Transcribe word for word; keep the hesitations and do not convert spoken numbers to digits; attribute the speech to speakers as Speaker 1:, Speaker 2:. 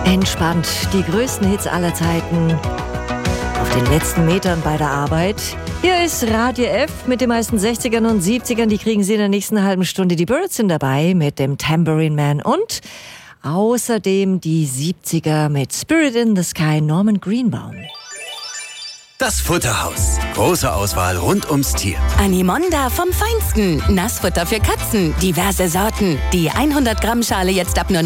Speaker 1: Entspannt, die größten Hits aller Zeiten auf den letzten Metern bei der Arbeit. Hier ist Radio F mit den meisten sechzigern und siebzigern. Die kriegen Sie in der nächsten halben Stunde. Die Birds sind dabei mit dem Tambourine Man und außerdem die siebziger mit Spirit in the Sky, Norman Greenbaum.
Speaker 2: Das Futterhaus. Große Auswahl rund ums Tier.
Speaker 3: Animonda vom Feinsten. Nassfutter für Katzen. Diverse Sorten. Die hundert Gramm Schale jetzt ab nur